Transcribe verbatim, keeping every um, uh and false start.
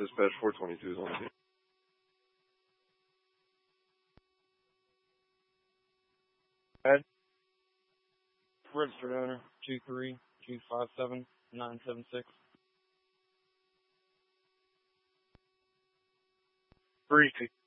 Dispatch four twenty-two is on the scene. Ed? Registered owner, two three two five seven nine seven six. Three.